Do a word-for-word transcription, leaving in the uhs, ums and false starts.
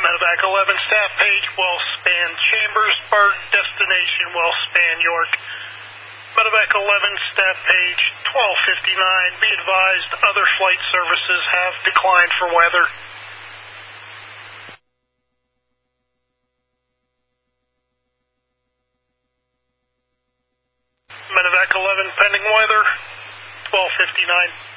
Medevac eleven, staff page, well span Chambersburg, destination well span York. Medevac eleven, staff page twelve fifty-nine, be advised other flight services have declined for weather. Medevac eleven, pending weather, twelve fifty-nine.